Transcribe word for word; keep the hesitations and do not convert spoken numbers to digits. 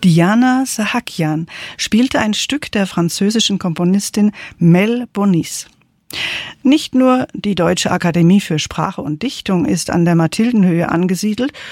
Diana Sahakian spielte ein Stück der französischen Komponistin Mel Bonis. Nicht nur die Deutsche Akademie für Sprache und Dichtung ist an der Mathildenhöhe angesiedelt,